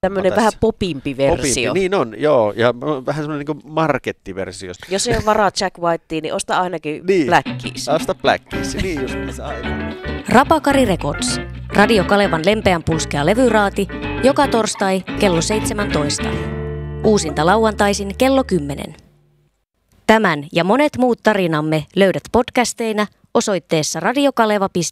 Tämmöinen vähän popimpi versio. Popimpi, niin on, joo. Ja vähän semmoinen niin kuin markettiversio. Jos ei ole varaa Jack Whitea, niin osta ainakin niin, Black Keys. Osta Black Keys, niin just aivan. Rapakari Records. Radio Kalevan lempeän pulskea levyraati. Joka torstai kello 17. Uusinta lauantaisin kello 10. Tämän ja monet muut tarinamme löydät podcasteina osoitteessa radiokaleva.fi.